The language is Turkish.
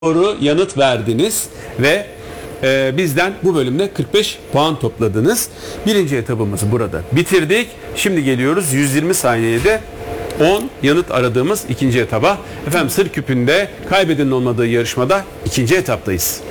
doğru yanıt verdiniz ve bizden bu bölümde 45 puan topladınız. Birinci etabımızı burada bitirdik. Şimdi geliyoruz 120 saniyede 10 yanıt aradığımız ikinci etaba. Efendim Sır Küpü'nde kaybedenin olmadığı yarışmada ikinci etaptayız.